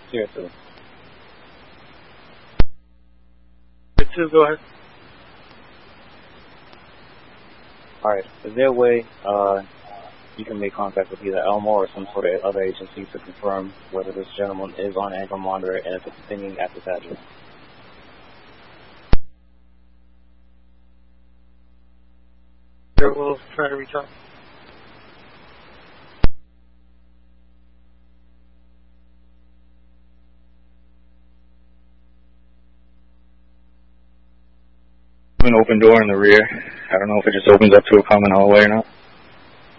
Seriously. Two, go ahead. Alright, is there a way you can make contact with either Elmo or some sort of other agency to confirm whether this gentleman is on ankle monitor and if it's continuing at this address? Sure, we'll try to reach out. An open door in the rear. I don't know if it just opens up to a common hallway or not.